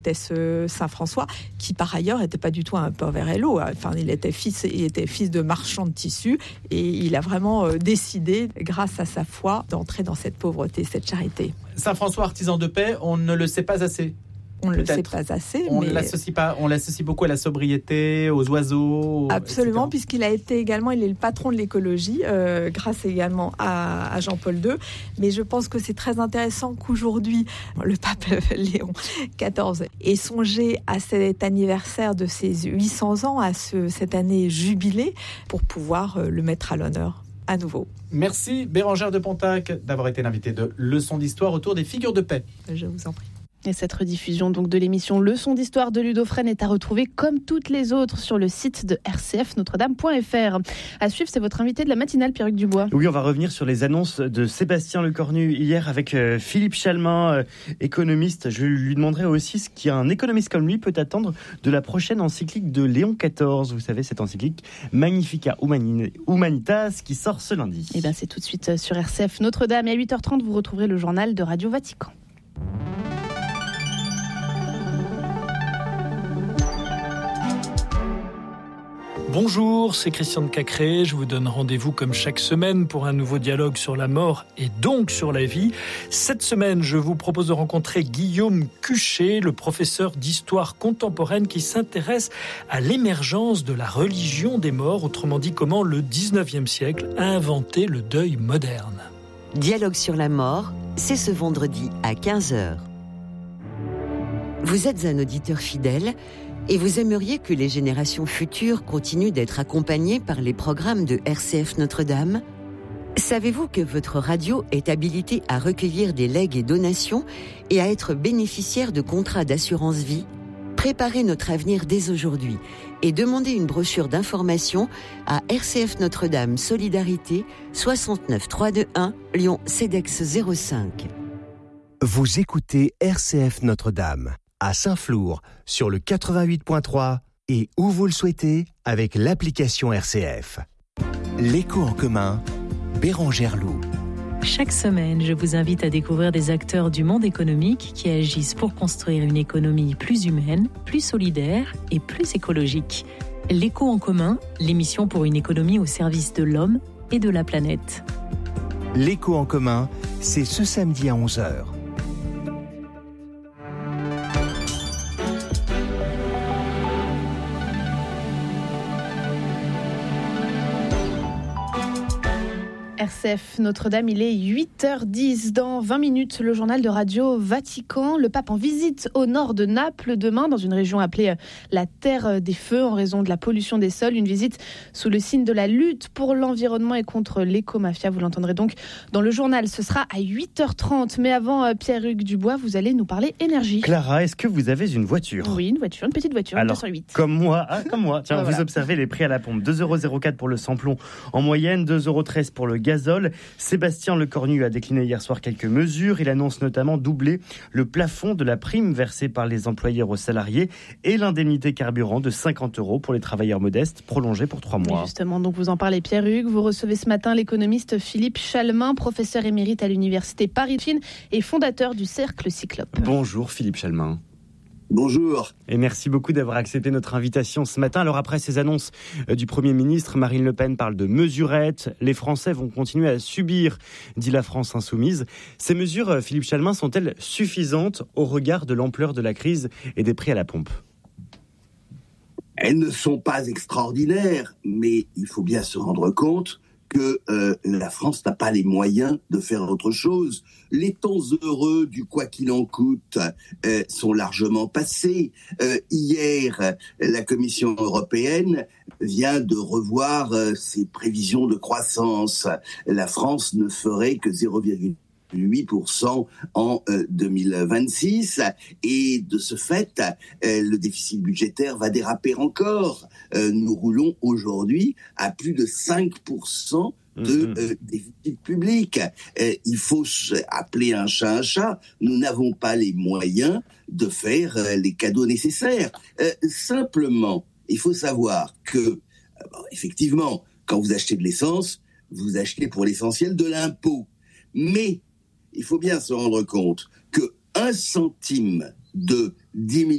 Saint-François, qui par ailleurs n'était pas du tout un pauvre RLO. Enfin, il était fils de marchand de tissus et il a vraiment décidé, grâce à sa foi, d'entrer dans cette pauvreté, cette charité. Saint-François, artisan de paix, on ne le sait pas assez. On ne le sait pas assez. On l'associe beaucoup à la sobriété, aux oiseaux. Absolument, etc. puisqu'il a été également, il est le patron de l'écologie, grâce également à Jean-Paul II. Mais je pense que c'est très intéressant qu'aujourd'hui, le pape Léon XIV ait songé à cet anniversaire de ses 800 ans, à cette année jubilée, pour pouvoir le mettre à l'honneur à nouveau. Merci Bérangère de Pontac d'avoir été l'invitée de Leçons d'Histoire autour des figures de paix. Je vous en prie. Et cette rediffusion donc de l'émission Leçons d'Histoire de Ludo Fresne est à retrouver comme toutes les autres sur le site de rcfnotredame.fr. À suivre, c'est votre invité de la matinale, Pierre-Hugues Dubois. Oui, on va revenir sur les annonces de Sébastien Lecornu hier avec Philippe Chalmin, économiste. Je lui demanderai aussi ce qu'un économiste comme lui peut attendre de la prochaine encyclique de Léon XIV. Vous savez, cette encyclique Magnificat Humanitas qui sort ce lundi. Et bien, c'est tout de suite sur RCF Notre-Dame. Et à 8h30, vous retrouverez le journal de Radio Vatican. Bonjour, c'est Christian de Cacré. Je vous donne rendez-vous comme chaque semaine pour un nouveau dialogue sur la mort et donc sur la vie. Cette semaine, je vous propose de rencontrer Guillaume Cuchet, le professeur d'histoire contemporaine qui s'intéresse à l'émergence de la religion des morts, autrement dit comment le 19e siècle a inventé le deuil moderne. Dialogue sur la mort, c'est ce vendredi à 15h. Vous êtes un auditeur fidèle et vous aimeriez que les générations futures continuent d'être accompagnées par les programmes de RCF Notre-Dame ? Savez-vous que votre radio est habilitée à recueillir des legs et donations et à être bénéficiaire de contrats d'assurance vie ? Préparez notre avenir dès aujourd'hui et demandez une brochure d'information à RCF Notre-Dame Solidarité 69 321 Lyon CEDEX 05. Vous écoutez RCF Notre-Dame à Saint-Flour sur le 88.3 et où vous le souhaitez avec l'application RCF. L'écho en commun, Bérangère Loup. Chaque semaine, je vous invite à découvrir des acteurs du monde économique qui agissent pour construire une économie plus humaine, plus solidaire et plus écologique. L'écho en commun, l'émission pour une économie au service de l'homme et de la planète. L'écho en commun, c'est ce samedi à 11h. RCF Notre-Dame, il est 8h10. Dans 20 minutes, le journal de Radio Vatican. Le pape en visite au nord de Naples demain, dans une région appelée la Terre des Feux, en raison de la pollution des sols. Une visite sous le signe de la lutte pour l'environnement et contre l'écomafia. Vous l'entendrez donc dans le journal. Ce sera à 8h30. Mais avant, Pierre-Hugues Dubois, vous allez nous parler énergie. Clara, est-ce que vous avez une voiture ? Oui, une voiture, une petite voiture. Alors, 208. Comme moi. Tiens, Voilà. Vous observez les prix à la pompe. 2,04€ pour le samplon en moyenne, 2,13€ pour le gazole. Sébastien Lecornu a décliné hier soir quelques mesures. Il annonce notamment doubler le plafond de la prime versée par les employeurs aux salariés et l'indemnité carburant de 50€ pour les travailleurs modestes, prolongée pour 3 mois. Et justement, donc vous en parlez, Pierre-Hugues. Vous recevez ce matin l'économiste Philippe Chalmin, professeur émérite à l'université Paris-Dauphine et fondateur du Cercle Cyclope. Bonjour Philippe Chalmin. Bonjour. Et merci beaucoup d'avoir accepté notre invitation ce matin. Alors après ces annonces du Premier ministre, Marine Le Pen parle de mesurettes. Les Français vont continuer à subir, dit la France insoumise. Ces mesures, Philippe Chalmin, sont-elles suffisantes au regard de l'ampleur de la crise et des prix à la pompe ? Elles ne sont pas extraordinaires, mais il faut bien se rendre compte que la France n'a pas les moyens de faire autre chose. Les temps heureux du quoi qu'il en coûte sont largement passés. Hier, la Commission européenne vient de revoir ses prévisions de croissance. La France ne ferait que 0,8% en 2026 et de ce fait, le déficit budgétaire va déraper encore. Nous roulons aujourd'hui à plus de 5% de déficit public. Il faut appeler un chat. Nous n'avons pas les moyens de faire les cadeaux nécessaires. Simplement, il faut savoir que, effectivement, quand vous achetez de l'essence, vous achetez pour l'essentiel de l'impôt. Mais il faut bien se rendre compte que 1 centime de diminution